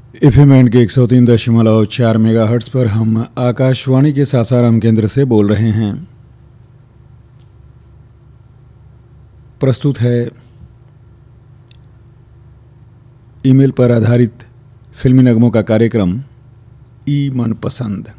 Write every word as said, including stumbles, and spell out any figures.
FM and के एक सौ तीन दशमलव चार मेगा हर्ट्स पर हम आकाशवाणी के सासाराम केंद्र से बोल रहे हैं। प्रस्तुत है ईमेल पर आधारित फिल्मी नगमों का कार्यक्रम ई मन पसंद।